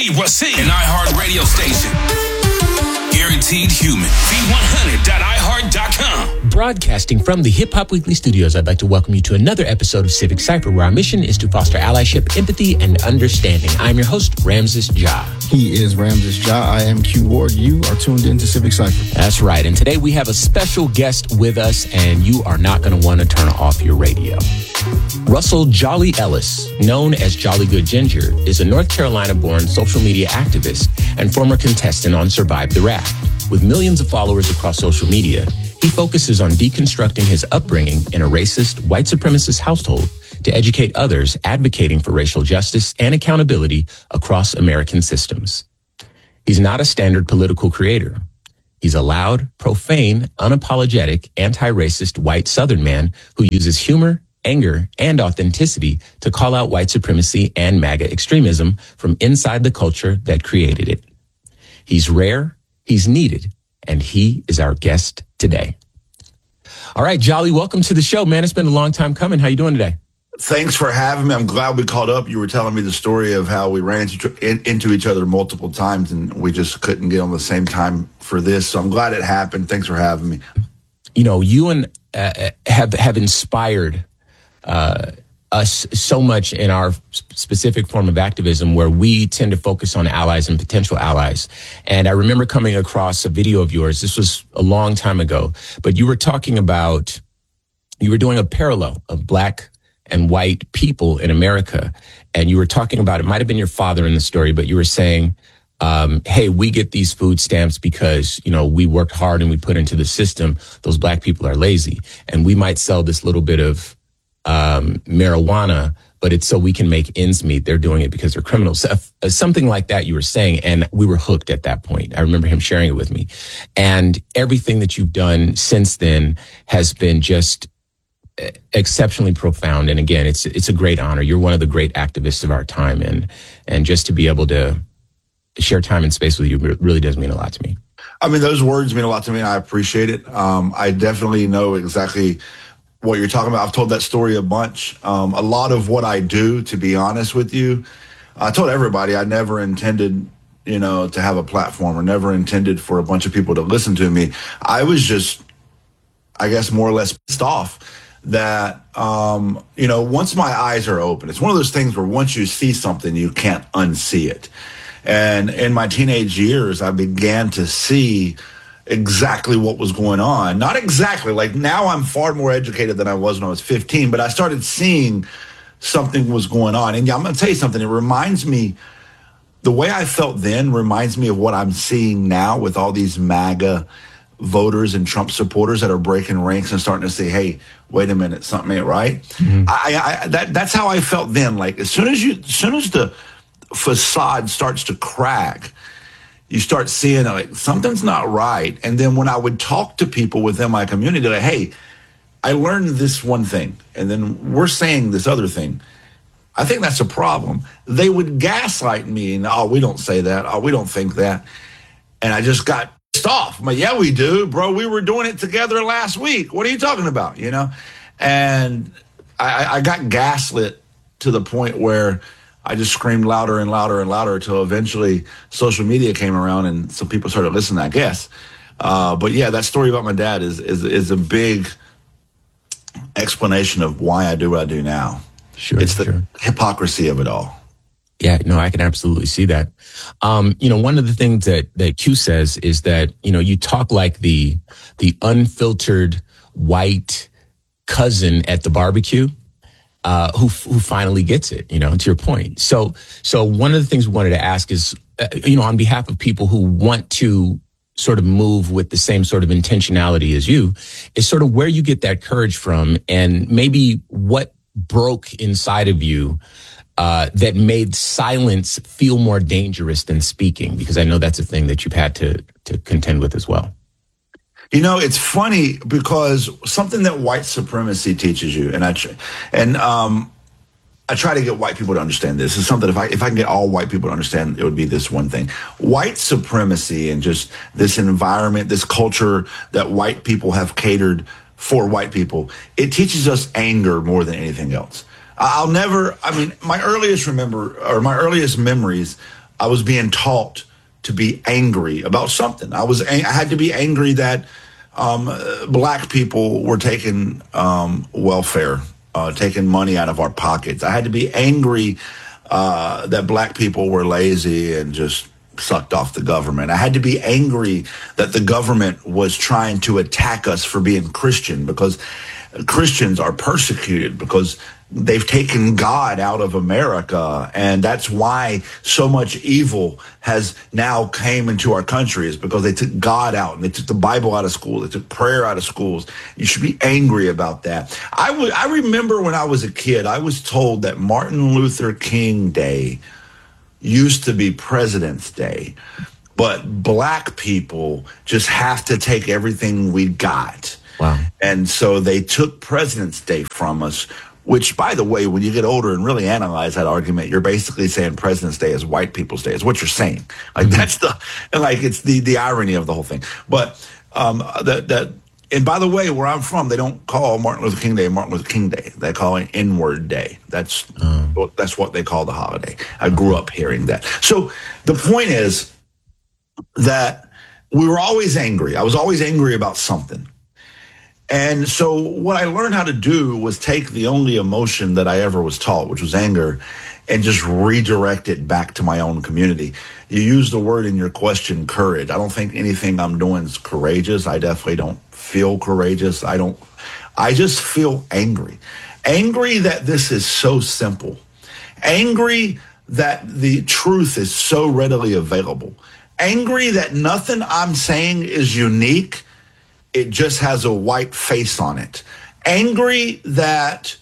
Racine, an iHeart radio station. Guaranteed human. V100.iHeart.com. Broadcasting from the Hip Hop Weekly studios, I'd like to welcome you to another episode of Civic Cypher, where our mission is to foster allyship, empathy, and understanding. I'm your host, Ramses Ja. He is Ramses Ja. I am Q Ward. You are tuned into Civic Cypher. That's right. And today we have a special guest with us, and you are not going to want to turn off your radio. Russell Jolly Ellis, known as Jolly Good Ginger, is a North Carolina-born social media activist and former contestant on Survive the Raft. With millions of followers across social media, he focuses on deconstructing his upbringing in a racist, white supremacist household to educate others, advocating for racial justice and accountability across American systems. He's not a standard political creator. He's a loud, profane, unapologetic, anti-racist white Southern man who uses humor, anger, and authenticity to call out white supremacy and MAGA extremism from inside the culture that created it. He's rare, he's needed, and he is our guest today. All right, Jolly, welcome to the show, man. It's been a long time coming. How you doing today? Thanks for having me. I'm glad we caught up. You were telling me the story of how we ran into each other multiple times, and we just couldn't get on the same time for this. So I'm glad it happened. Thanks for having me. You know, you and have inspired us so much in our specific form of activism, where we tend to focus on allies and potential allies. And I remember coming across a video of yours. This was a long time ago, but you were talking about, you were doing a parallel of black and white people in America. And you were talking about, it might've been your father in the story, but you were saying, hey, we get these food stamps because, you know, we worked hard and we put into the system. Those black people are lazy, and we might sell this little bit of marijuana, but it's so we can make ends meet. They're doing it because they're criminals. Something like that you were saying, and we were hooked at that point. I remember him sharing it with me. And everything that you've done since then has been just exceptionally profound. And again, it's a great honor. You're one of the great activists of our time, and just to be able to share time and space with you really does mean a lot to me. I mean, those words mean a lot to me, and I appreciate it. I definitely know exactly what you're talking about. I've told that story a bunch. A lot of what I do, to be honest with you, I told everybody I never intended, you know, to have a platform, or never intended for a bunch of people to listen to me. I was just, I guess, more or less pissed off that, you know, once my eyes are open, it's one of those things where once you see something, you can't unsee it. And in my teenage years, I began to see exactly what was going on. Not exactly, like now I'm far more educated than I was when I was 15, but I started seeing something was going on. And I'm going to tell you something. It reminds me, the way I felt then reminds me of what I'm seeing now with all these MAGA voters and Trump supporters that are breaking ranks and starting to say, hey, wait a minute, something ain't right. Mm-hmm. That's how I felt then. Like as soon as the facade starts to crack, you start seeing like something's not right. And then when I would talk to people within my community, like, hey, I learned this one thing, and then we're saying this other thing, I think that's a problem. They would gaslight me, and oh, we don't say that. Oh, we don't think that. And I just got pissed off. I'm like, yeah, we do, bro. We were doing it together last week. What are you talking about? You know? And I got gaslit to the point where I just screamed louder and louder and louder until eventually social media came around and some people started listening, I guess. But yeah, that story about my dad is a big explanation of why I do what I do now. Sure, it's the hypocrisy of it all. Yeah, no, I can absolutely see that. You know, one of the things that Q says is that, you know, you talk like the unfiltered white cousin at the barbecue. Who finally gets it, you know, to your point. So one of the things we wanted to ask is, you know, on behalf of people who want to sort of move with the same sort of intentionality as you, is sort of where you get that courage from, and maybe what broke inside of you that made silence feel more dangerous than speaking, because I know that's a thing that you've had to contend with as well. You know, it's funny because something that white supremacy teaches you, and I try to get white people to understand this. It's something, if I can get all white people to understand, it would be this one thing. White supremacy and just this environment, this culture that white people have catered for white people, it teaches us anger more than anything else. My earliest memories I was being taught to be angry about something. I had to be angry that black people were taking welfare, taking money out of our pockets. I had to be angry that black people were lazy and just sucked off the government. I had to be angry that the government was trying to attack us for being Christian, because Christians are persecuted because they've taken God out of America. And that's why so much evil has now came into our country, is because they took God out and they took the Bible out of school. They took prayer out of schools. You should be angry about that. I remember when I was a kid, I was told that Martin Luther King Day used to be President's Day, but black people just have to take everything we got. Wow. And so they took President's Day from us, which, by the way, when you get older and really analyze that argument, you're basically saying President's Day is white people's day, is what you're saying. Like, that's it's the irony of the whole thing. But and by the way, where I'm from, they don't call Martin Luther King Day Martin Luther King Day. They call it N-word Day. That's what they call the holiday. I grew up hearing that. So the point is that we were always angry. I was always angry about something. And so what I learned how to do was take the only emotion that I ever was taught, which was anger, and just redirect it back to my own community. You used the word in your question, courage. I don't think anything I'm doing is courageous. I definitely don't feel courageous. I just feel angry. Angry that this is so simple. Angry that the truth is so readily available. Angry that nothing I'm saying is unique. It just has a white face on it. Angry that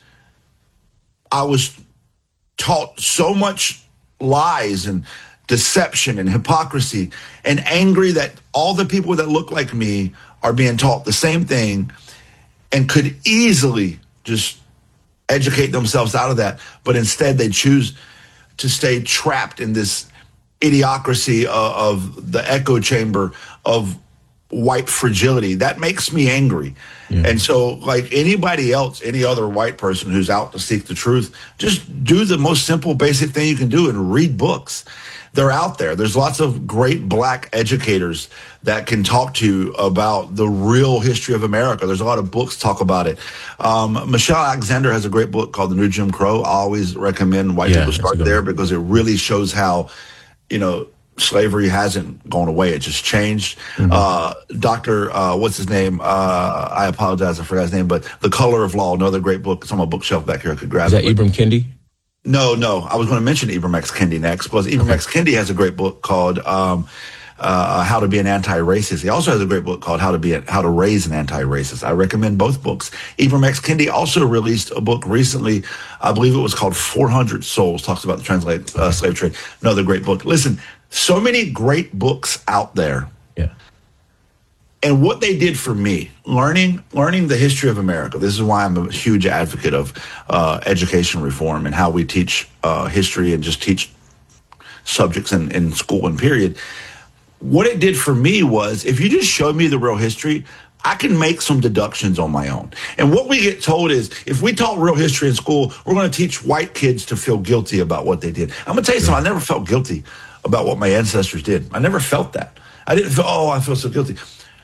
I was taught so much lies and deception and hypocrisy, and angry that all the people that look like me are being taught the same thing and could easily just educate themselves out of that. But instead they choose to stay trapped in this idiocracy of the echo chamber of white fragility. That makes me angry. Yeah. And so, like anybody else, any other white person who's out to seek the truth, just do the most simple, basic thing you can do and read books. They're out there. There's lots of great black educators that can talk to you about the real history of America. There's a lot of books talk about it. Michelle Alexander has a great book called The New Jim Crow. I always recommend white people start there, because it really shows how, slavery hasn't gone away. It just changed. Dr. What's his name? I apologize, I forgot his name, but The Color of Law, another great book. It's on my bookshelf back here. I could grab it. Is that Ibram Kendi? No. I was going to mention Ibram X. Kendi next, because Ibram X. Kendi has a great book called How to Be an Anti-Racist. He also has a great book called How to Raise an Anti-Racist. I recommend both books. Ibram X. Kendi also released a book recently. I believe it was called 400 Souls. Talks about the slave trade. Another great book. Listen, so many great books out there. Yeah. And what they did for me, learning the history of America. This is why I'm a huge advocate of education reform and how we teach history and just teach subjects in school and period. What it did for me was, if you just show me the real history, I can make some deductions on my own. And what we get told is, if we taught real history in school, we're going to teach white kids to feel guilty about what they did. I'm going to tell you something. I never felt guilty about what my ancestors did. I never felt that. I didn't feel, I feel so guilty.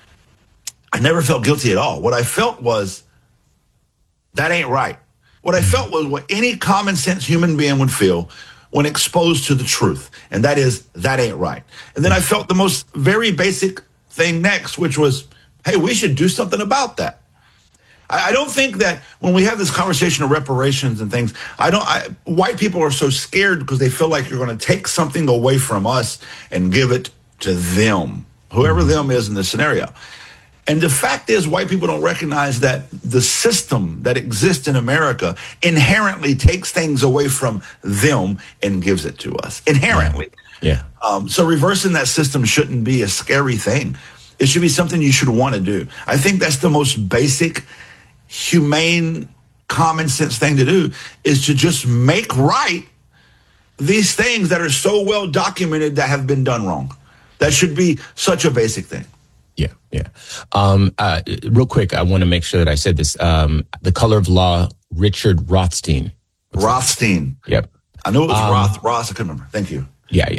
I never felt guilty at all. What I felt was, that ain't right. What I felt was what any common sense human being would feel when exposed to the truth. And that is, that ain't right. And then I felt the most very basic thing next, which was, hey, we should do something about that. I don't think that when we have this conversation of reparations and things, white people are so scared because they feel like you're going to take something away from us and give it to them, whoever them is in this scenario. And the fact is, white people don't recognize that the system that exists in America inherently takes things away from them and gives it to us, inherently. Yeah. So reversing that system shouldn't be a scary thing. It should be something you should want to do. I think that's the most basic, humane, common sense thing to do, is to just make right these things that are so well documented that have been done wrong. That should be such a basic thing. Yeah. Real quick, I want to make sure that I said this. The Color of Law, Richard Rothstein. Rothstein. Yep. I know it was Ross. I couldn't remember. Thank you. Yeah.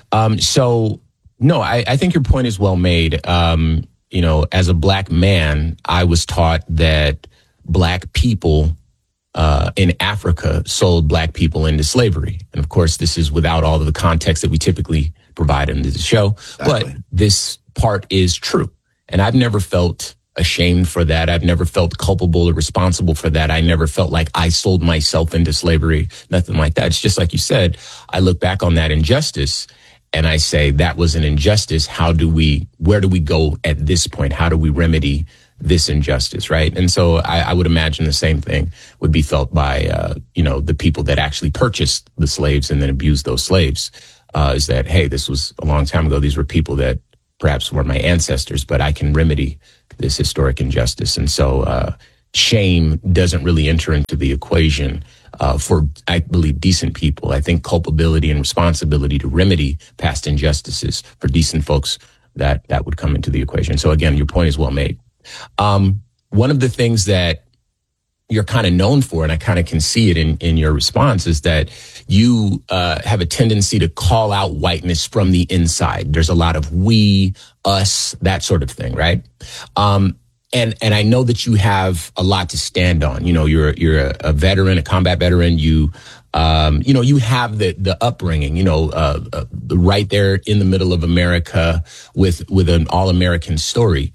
So, no, I think your point is well made. As a black man, I was taught that black people in Africa sold black people into slavery. And of course, this is without all of the context that we typically provide into the show. Exactly. But this part is true. And I've never felt ashamed for that. I've never felt culpable or responsible for that. I never felt like I sold myself into slavery, nothing like that. It's just like you said, I look back on that injustice and I say that was an injustice. Where do we go at this point? How do we remedy this injustice, right? And so I would imagine the same thing would be felt by, the people that actually purchased the slaves and then abused those slaves, is that, hey, this was a long time ago. These were people that perhaps were my ancestors, but I can remedy this historic injustice. And so shame doesn't really enter into the equation for, I believe, decent people. I think culpability and responsibility to remedy past injustices for decent folks, that would come into the equation. So again, your point is well made. One of the things that you're kind of known for, and I kind of can see it in your response, is that you have a tendency to call out whiteness from the inside. There's a lot of we, us, that sort of thing, right? And I know that you have a lot to stand on. You're a veteran, a combat veteran. You have the upbringing, right there in the middle of America with an all-American story.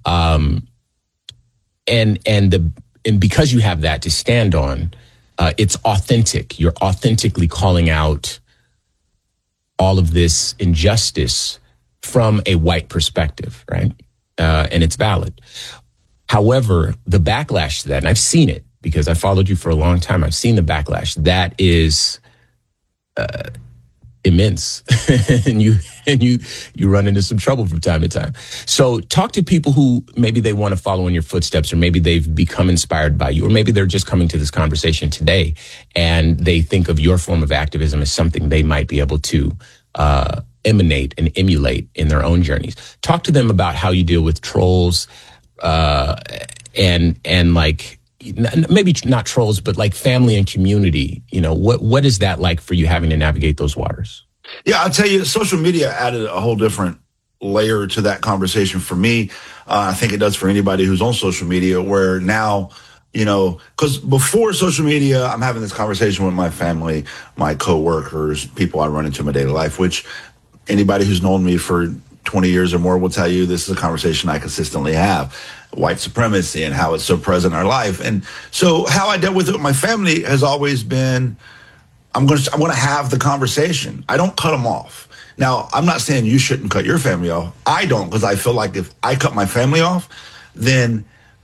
And because you have that to stand on, it's authentic. You're authentically calling out all of this injustice from a white perspective, right? And it's valid. However, the backlash to that, and I've seen it because I followed you for a long time. I've seen the backlash. That is immense. and you run into some trouble from time to time. So talk to people who maybe they want to follow in your footsteps, or maybe they've become inspired by you, or maybe they're just coming to this conversation today and they think of your form of activism as something they might be able to emanate and emulate in their own journeys. Talk to them about how you deal with trolls, and like, maybe not trolls, but like family and community. What is that like for you, having to navigate those waters? Yeah, I'll tell you, social media added a whole different layer to that conversation for me. I think it does for anybody who's on social media, where now, because before social media, I'm having this conversation with my family, my coworkers, people I run into in my daily life, which anybody who's known me for 20 years or more will tell you this is a conversation I consistently have. White supremacy and how it's so present in our life. And so how I dealt with it with my family has always been, I want to have the conversation. I don't cut them off. Now, I'm not saying you shouldn't cut your family off. I don't, because I feel like if I cut my family off, then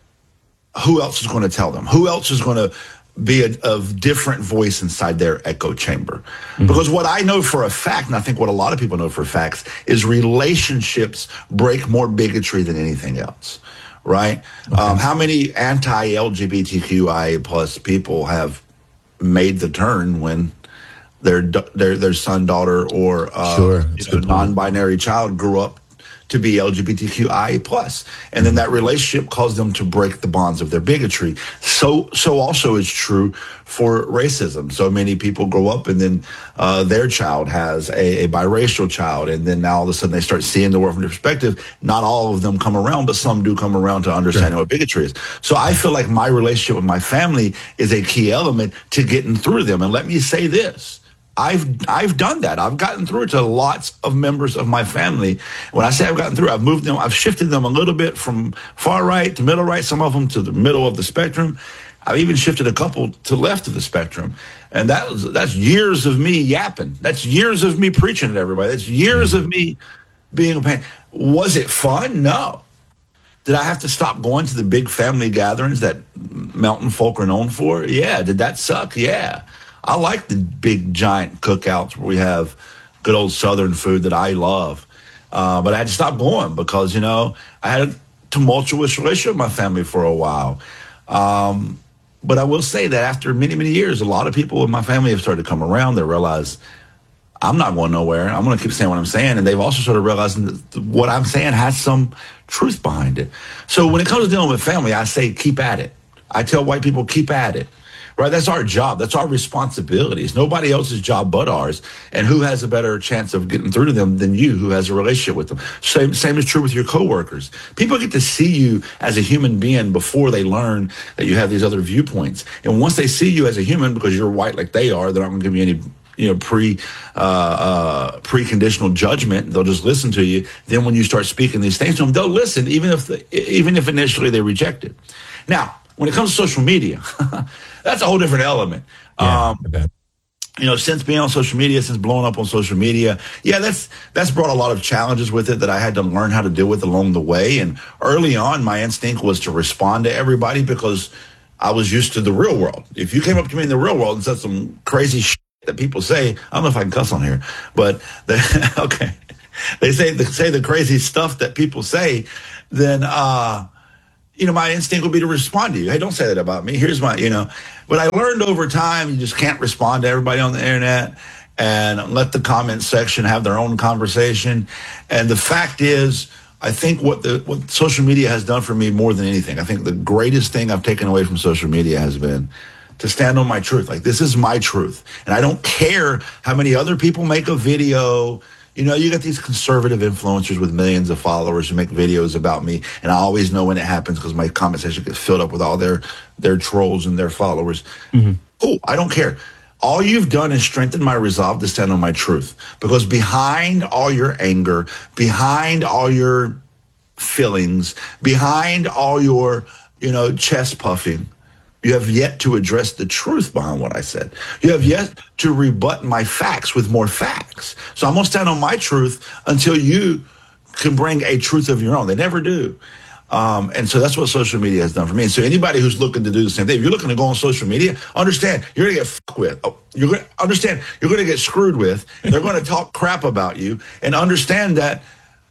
who else is going to tell them? Who else is going to be a different voice inside their echo chamber? Mm-hmm. Because what I know for a fact, and I think what a lot of people know for facts, is relationships break more bigotry than anything else. Right? Okay. How many anti-LGBTQIA plus people have made the turn when their son, daughter, or non-binary child grew up to be LGBTQIA plus, and then that relationship caused them to break the bonds of their bigotry. So also is true for racism. So many people grow up and then their child has a biracial child, and then now all of a sudden they start seeing the world from their perspective. Not all of them come around, but some do come around to understanding what bigotry is. So I feel like my relationship with my family is a key element to getting through them. And let me say this. I've done that. I've gotten through to lots of members of my family. When I say I've gotten through, I've moved them, I've shifted them a little bit from far right to middle right, some of them to the middle of the spectrum. I've even shifted a couple to left of the spectrum. And that's years of me yapping. That's years of me preaching to everybody. That's years of me being a pain. Was it fun? No. Did I have to stop going to the big family gatherings that mountain folk are known for? Yeah. Did that suck? Yeah. I like the big, giant cookouts where we have good old Southern food that I love. But I had to stop going because, I had a tumultuous relationship with my family for a while. But I will say that after many, many years, a lot of people in my family have started to come around. They realize I'm not going nowhere. I'm going to keep saying what I'm saying. And they've also started realizing that what I'm saying has some truth behind it. So when it comes to dealing with family, I say keep at it. I tell white people, keep at it. right? That's our job. That's our responsibility. It's nobody else's job but ours. And who has a better chance of getting through to them than you, who has a relationship with them? Same is true with your coworkers. People get to see you as a human being before they learn that you have these other viewpoints. And once they see you as a human, because you're white like they are, they're not going to give you any preconditional judgment. They'll just listen to you. Then when you start speaking these things to them, they'll listen, even if initially they reject it. Now, when it comes to social media, that's a whole different element. Yeah, Since being on social media, since blowing up on social media, that's brought a lot of challenges with it that I had to learn how to deal with along the way. And early on, my instinct was to respond to everybody because I was used to the real world. If you came up to me in the real world and said some crazy shit that people say, I don't know if I can cuss on here, but okay, they say the crazy stuff that people say, then my instinct would be to respond to you. Hey, don't say that about me. Here's my, But I learned over time, you just can't respond to everybody on the internet and let the comment section have their own conversation. And the fact is, I think what social media has done for me more than anything, I think the greatest thing I've taken away from social media has been to stand on my truth. Like, this is my truth. And I don't care how many other people make a video. You got these conservative influencers with millions of followers who make videos about me. And I always know when it happens because my comment section gets filled up with all their trolls and their followers. Mm-hmm. Oh, I don't care. All you've done is strengthen my resolve to stand on my truth. Because behind all your anger, behind all your feelings, behind all your, chest puffing, you have yet to address the truth behind what I said. You have yet to rebut my facts with more facts. So I'm going to stand on my truth until you can bring a truth of your own. They never do. And so that's what social media has done for me. And so anybody who's looking to do the same thing, if you're looking to go on social media, understand you're going to get fucked with. You're going to get screwed with. They're going to talk crap about you, and understand that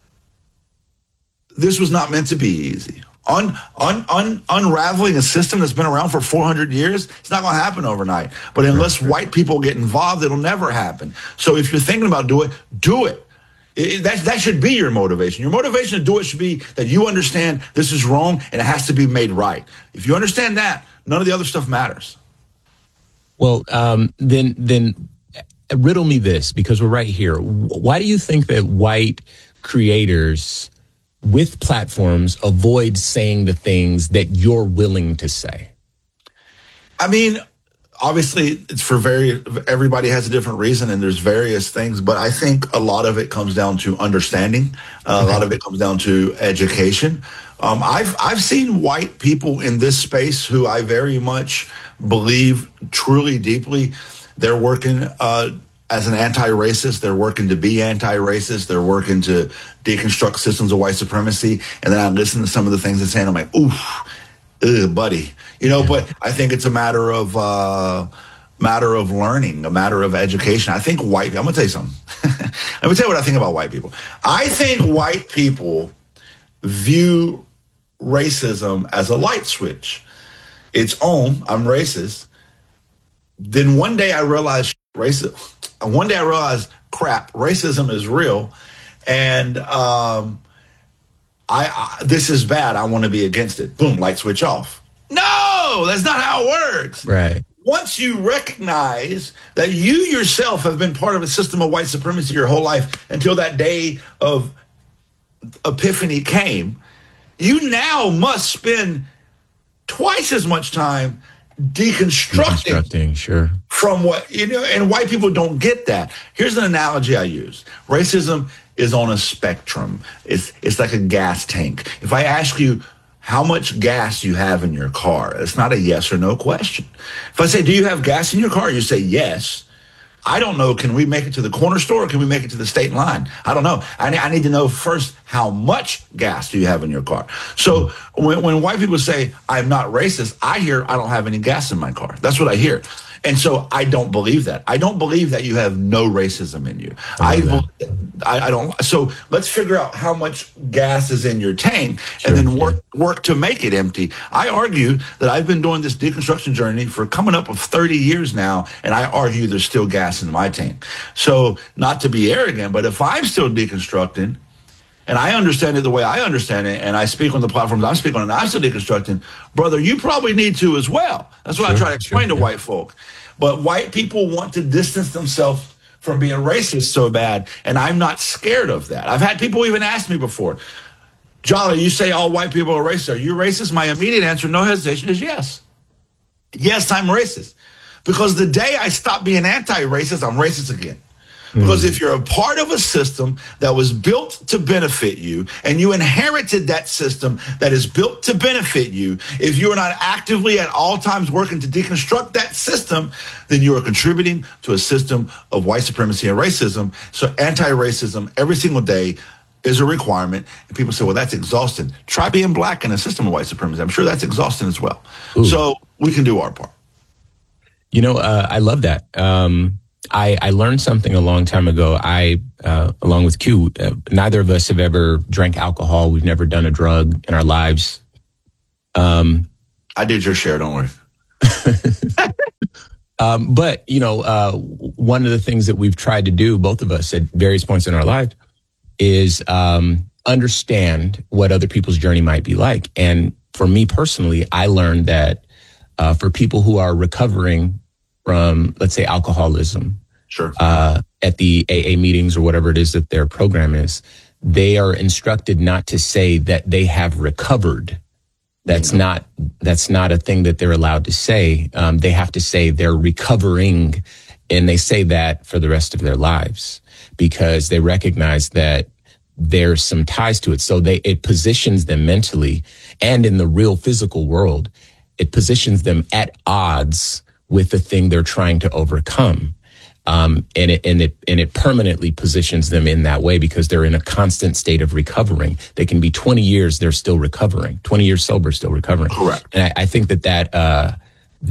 this was not meant to be easy. Unraveling a system that's been around for 400 years, it's not going to happen overnight. But unless white people get involved, it'll never happen. So if you're thinking about do it. That should be your motivation. Your motivation to do it should be that you understand this is wrong and it has to be made right. If you understand that, none of the other stuff matters. Well, then riddle me this, because we're right here. Why do you think that white creators with platforms avoid saying the things that you're willing to say? I mean, obviously it's everybody has a different reason, and there's various things, but I think a lot of it comes down to understanding. A lot of it comes down to education. I've seen white people in this space who I very much believe truly deeply. They're working as an anti-racist. They're working to be anti-racist. They're working to deconstruct systems of white supremacy. And then I listen to some of the things they're saying. I'm like, ooh, buddy. But I think it's a matter of learning, a matter of education. I think I'm going to tell you something. Let me tell you what I think about white people. I think white people view racism as a light switch. It's on, I'm racist. Then one day I realized crap, racism is real. And this is bad. I want to be against it. Boom, light switch off. No, that's not how it works. Right. Once you recognize that you yourself have been part of a system of white supremacy your whole life until that day of epiphany came, you now must spend twice as much time deconstructing sure. From what, and white people don't get that. Here's an analogy I use. Racism is on a spectrum. It's like a gas tank. If I ask you how much gas you have in your car, it's not a yes or no question. If I say, do you have gas in your car? You say yes. I don't know, can we make it to the corner store or can we make it to the state line? I don't know. I need to know first, how much gas do you have in your car? So when white people say, I'm not racist, I hear, I don't have any gas in my car. That's what I hear. And so I don't believe that. I don't believe that you have no racism in you. I don't. So let's figure out how much gas is in your tank and then work to make it empty. I argue that I've been doing this deconstruction journey for coming up of 30 years now, and I argue there's still gas in my tank. So not to be arrogant, but if I'm still deconstructing and I understand it the way I understand it, and I speak on the platforms I'm speaking on, and I'm still deconstructing, brother, you probably need to as well. That's what I try to explain to white folk. But white people want to distance themselves from being racist so bad, and I'm not scared of that. I've had people even ask me before, Jolly, you say all white people are racist. Are you racist? My immediate answer, no hesitation, is yes. Yes, I'm racist. Because the day I stop being anti-racist, I'm racist again. Because if you're a part of a system that was built to benefit you, and you inherited that system that is built to benefit you, if you are not actively at all times working to deconstruct that system, then you are contributing to a system of white supremacy and racism. So anti-racism every single day is a requirement. And people say, well, that's exhausting. Try being black in a system of white supremacy. I'm sure that's exhausting as well. Ooh. So we can do our part. You know, I love that. I learned something a long time ago. Along with Q, neither of us have ever drank alcohol. We've never done a drug in our lives. I did your share, don't worry. But, you know, one of the things that we've tried to do, both of us at various points in our life, is understand what other people's journey might be like. And for me personally, I learned that for people who are recovering from, let's say, alcoholism, sure, at the AA meetings or whatever it is that their program is, they are instructed not to say that they have recovered. That's not a thing that they're allowed to say. They have to say they're recovering, and they say that for the rest of their lives because they recognize that there's some ties to it. So it positions them mentally and in the real physical world. It positions them at odds with the thing they're trying to overcome. And it permanently positions them in that way because they're in a constant state of recovering. They can be 20 years, they're still recovering, 20 years sober, still recovering. Correct. And I think that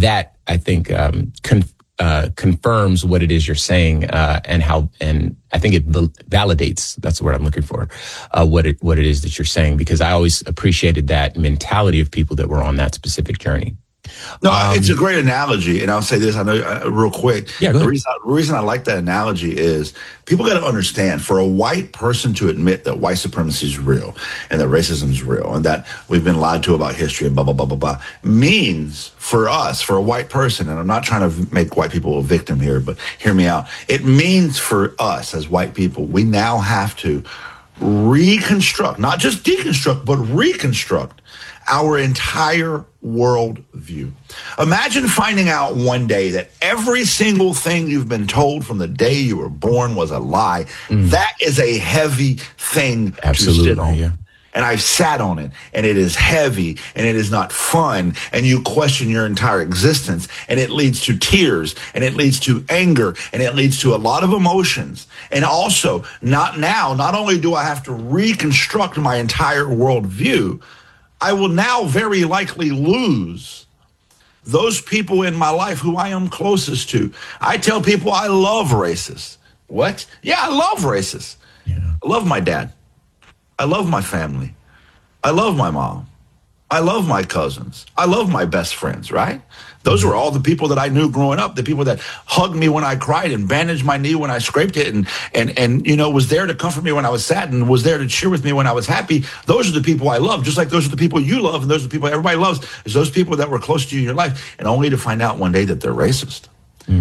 confirms what it is you're saying, and I think it validates, that's the word I'm looking for, what it is that you're saying, because I always appreciated that mentality of people that were on that specific journey. No, it's a great analogy, and I'll say this, I know, real quick. Yeah, the reason I like that analogy is people got to understand, for a white person to admit that white supremacy is real and that racism is real and that we've been lied to about history and blah, blah, blah, blah, blah, means for us, for a white person, and I'm not trying to make white people a victim here, but hear me out. It means for us as white people, we now have to reconstruct, not just deconstruct, but reconstruct our entire world view. Imagine finding out one day that every single thing you've been told from the day you were born was a lie. That is a heavy thing to sit on. Yeah. And I've sat on it, and it is heavy, and it is not fun, and you question your entire existence, and it leads to tears, and it leads to anger, and it leads to a lot of emotions. And also, not only do I have to reconstruct my entire worldview, I will now very likely lose those people in my life who I am closest to. I tell people I love racists. What? Yeah, I love racists. Yeah. I love my dad. I love my family. I love my mom. I love my cousins. I love my best friends, right? Those were all the people that I knew growing up, the people that hugged me when I cried and bandaged my knee when I scraped it and you know, was there to comfort me when I was sad and was there to cheer with me when I was happy. Those are the people I love, just like those are the people you love, and those are the people everybody loves, is those people that were close to you in your life, and only to find out one day that they're racist.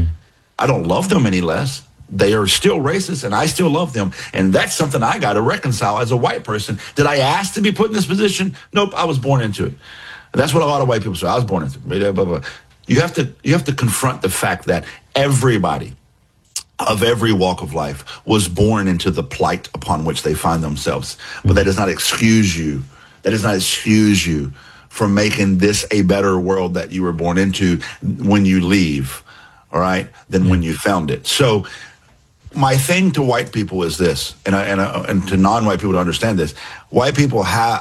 I don't love them any less. They are still racist, and I still love them. And that's something I got to reconcile as a white person. Did I ask to be put in this position? Nope, I was born into it. And that's what a lot of white people say. I was born into it. Blah, blah, blah. You have to confront the fact that everybody of every walk of life was born into the plight upon which they find themselves. But that does not excuse you. That does not excuse you from making this a better world that you were born into when you leave, all right, than when you found it. So my thing to white people is this, and to non-white people to understand this. White people have,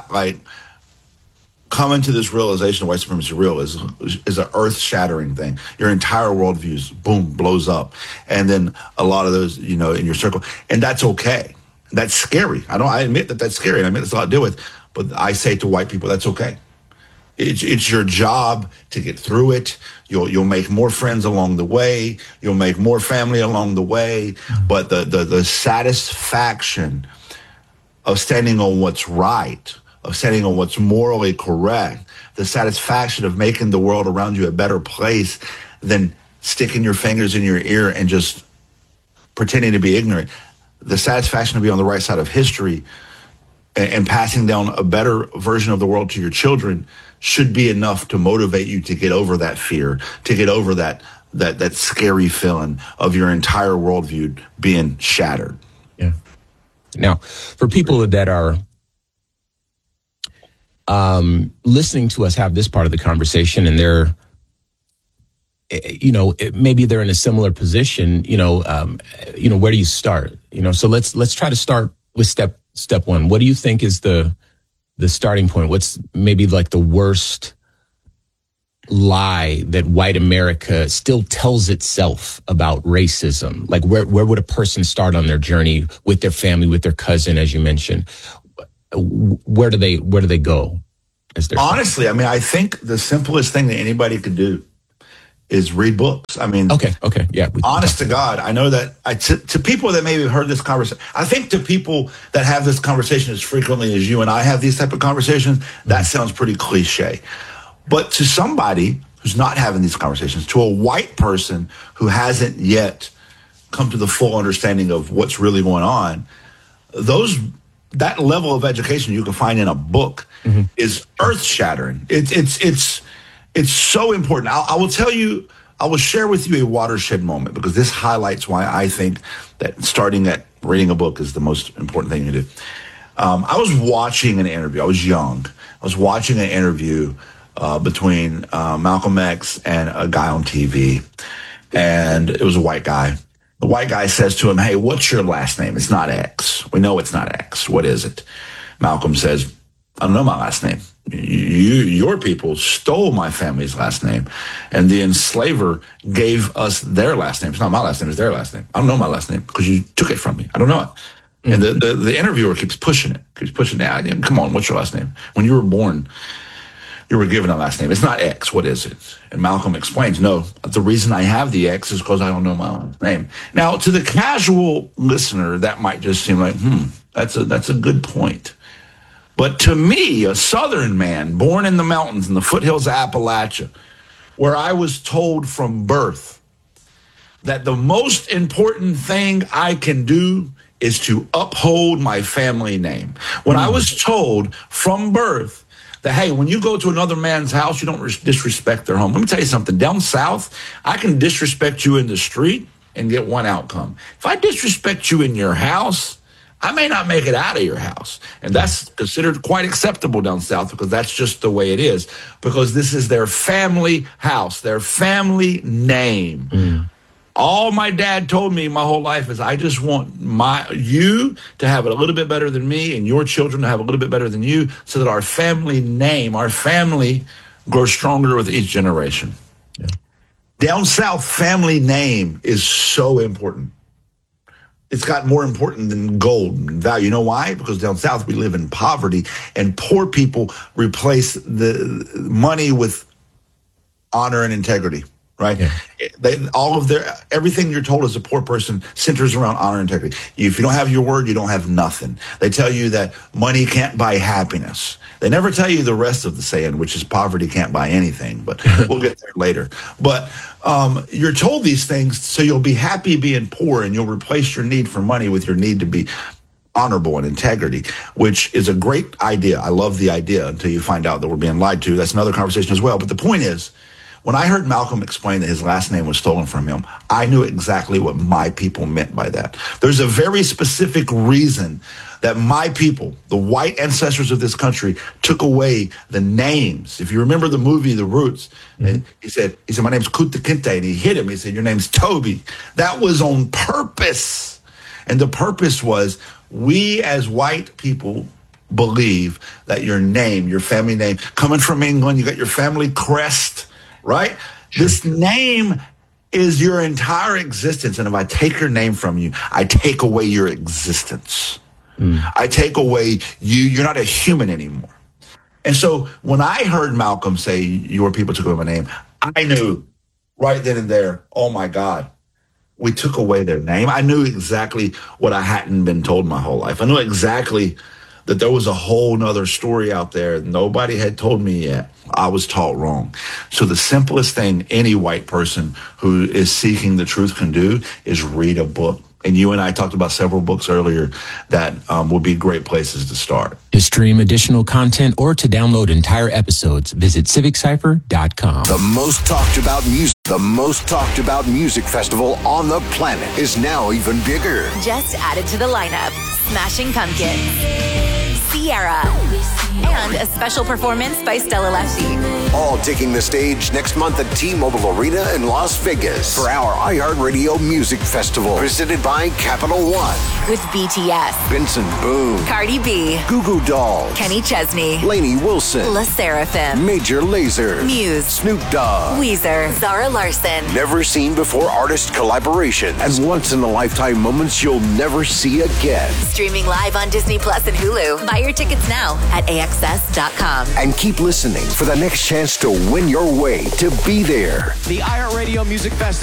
coming to this realization of white supremacy real is an earth-shattering thing. Your entire worldview, boom, blows up. And then a lot of those, you know, in your circle. And that's okay. That's scary. I admit that that's scary, and I admit it's a lot to deal with. But I say to white people, that's okay. It's your job to get through it. You'll make more friends along the way. You'll make more family along the way. But the satisfaction of standing on what's right, of standing on what's morally correct, the satisfaction of making the world around you a better place than sticking your fingers in your ear and just pretending to be ignorant. The satisfaction to be on the right side of history and passing down a better version of the world to your children should be enough to motivate you to get over that fear, to get over that scary feeling of your entire worldview being shattered. Yeah. Now, for people that are listening to us have this part of the conversation, and they're, maybe they're in a similar position, where do you start? So let's try to start with step one. What do you think is the starting point? What's maybe like the worst lie that white America still tells itself about racism? Like where would a person start on their journey with their family, with their cousin, as you mentioned? Where do they go? Honestly, I mean, I think the simplest thing that anybody could do is read books. I mean, okay, yeah. Honest to God, I know that to people that maybe have heard this conversation, I think to people that have this conversation as frequently as you and I have these type of conversations, that sounds pretty cliche. But to somebody who's not having these conversations, to a white person who hasn't yet come to the full understanding of what's really going on, that level of education you can find in a book is earth-shattering. It's so important. I will share with you a watershed moment, because this highlights why I think that starting at reading a book is the most important thing to do. I was watching an interview. I was young. I was watching an interview between Malcolm X and a guy on TV, and it was a white guy. The white guy says to him, "Hey, what's your last name? It's not X. We know it's not X. What is it?" Malcolm says, "I don't know my last name. Your people stole my family's last name, and the enslaver gave us their last name. It's not my last name, it's their last name. I don't know my last name because you took it from me. I don't know it." And the interviewer keeps pushing it. Come on, what's your last name? When you were born, you were given a last name. It's not X. What is it? And Malcolm explains, "No, the reason I have the X is because I don't know my own name." Now, to the casual listener, that might just seem like, that's a good point. But to me, a Southern man born in the mountains in the foothills of Appalachia, where I was told from birth that the most important thing I can do is to uphold my family name. When I was told from birth that, hey, when you go to another man's house, you don't disrespect their home. Let me tell you something. Down south, I can disrespect you in the street and get one outcome. If I disrespect you in your house, I may not make it out of your house. And that's considered quite acceptable down south, because that's just the way it is. Because this is their family house, their family name. All my dad told me my whole life is, I just want you to have it a little bit better than me, and your children to have a little bit better than you, so that our family name, our family grows stronger with each generation. Yeah. Down south, family name is so important. It's got more important than gold and value. You know why? Because down south we live in poverty, and poor people replace the money with honor and integrity, right? Yeah. Everything you're told as a poor person centers around honor and integrity. If you don't have your word, you don't have nothing. They tell you that money can't buy happiness. They never tell you the rest of the saying, which is poverty can't buy anything, but we'll get there later. But you're told these things so you'll be happy being poor, and you'll replace your need for money with your need to be honorable and integrity, which is a great idea. I love the idea until you find out that we're being lied to. That's another conversation as well. But the point is, when I heard Malcolm explain that his last name was stolen from him, I knew exactly what my people meant by that. There's a very specific reason that my people, the white ancestors of this country, took away the names. If you remember the movie The Roots, he said, "My name's Kunta Kinte," and he hit him. He said, "Your name's Toby." That was on purpose. And the purpose was, we as white people believe that your name, your family name, coming from England, you got your family crest, right? Sure. This name is your entire existence. And if I take your name from you, I take away your existence. I take away you. You're not a human anymore. And so when I heard Malcolm say, "Your people took away my name," I knew right then and there, oh my God, we took away their name. I knew exactly what I hadn't been told my whole life. I knew exactly that there was a whole nother story out there nobody had told me yet. I was taught wrong. So the simplest thing any white person who is seeking the truth can do is read a book. And you and I talked about several books earlier that would be great places to start. To stream additional content or to download entire episodes, visit civiccypher.com. The most talked about music festival on the planet is now even bigger. Just added to the lineup, Smashing Pumpkins, Sierra, and a special performance by Stella Lefty. All taking the stage next month at T-Mobile Arena in Las Vegas for our iHeartRadio Music Festival, presented by Capital One. With BTS, Benson Boone, Cardi B, Goo Goo Dolls, Kenny Chesney, Lainey Wilson, La Seraphim, Major Lazer, Muse, Snoop Dogg, Weezer, Zara Larson. Never seen before artist collaboration and once in a lifetime moments you'll never see again. Streaming live on Disney Plus and Hulu. Buy your tickets now at AXS.com. And keep listening for the next chance to win your way to be there. The iHeartRadio Music Festival.